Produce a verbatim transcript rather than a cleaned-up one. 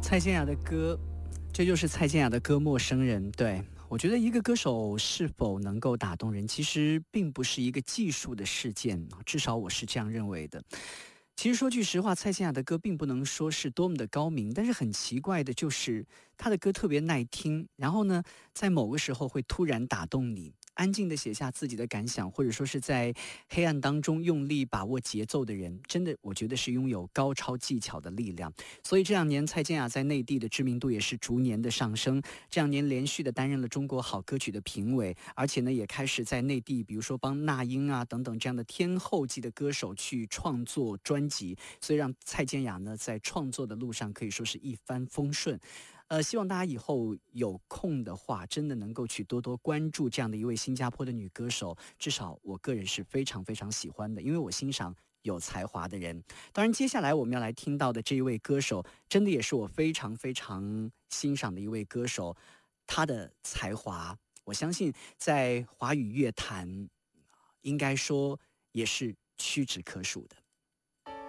蔡健雅的歌，这就是蔡健雅的歌《陌生人》。对，我觉得一个歌手是否能够打动人，其实并不是一个技术的事件，至少我是这样认为的。其实说句实话，蔡健雅的歌并不能说是多么的高明，但是很奇怪的就是她的歌特别耐听，然后呢，在某个时候会突然打动你。安静地写下自己的感想，或者说是在黑暗当中用力把握节奏的人，真的我觉得是拥有高超技巧的力量。所以这两年蔡健雅在内地的知名度也是逐年的上升，这两年连续的担任了中国好歌曲的评委，而且呢也开始在内地比如说帮那英啊等等这样的天后级的歌手去创作专辑，所以让蔡健雅呢在创作的路上可以说是一帆风顺。呃，希望大家以后有空的话，真的能够去多多关注这样的一位新加坡的女歌手，至少我个人是非常非常喜欢的，因为我欣赏有才华的人。当然，接下来我们要来听到的这一位歌手，真的也是我非常非常欣赏的一位歌手，她的才华，我相信在华语乐坛应该说也是屈指可数的。